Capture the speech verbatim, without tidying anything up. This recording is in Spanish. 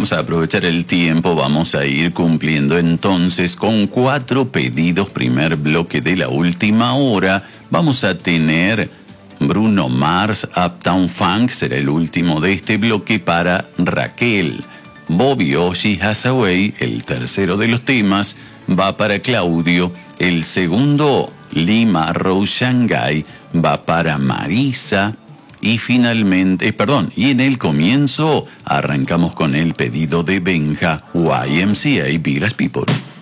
vamos a aprovechar el tiempo, vamos a ir cumpliendo entonces con cuatro pedidos, primer bloque de la última hora. Vamos a tener Bruno Mars, Uptown Funk, será el último de este bloque para Raquel. Bobby Ozzy Hathaway, el tercero de los temas, va para Claudio. El segundo, Lima Rose Shanghai, va para Marisa. Y finalmente, eh, perdón, y en el comienzo arrancamos con el pedido de Benja, Y M C A, Village People.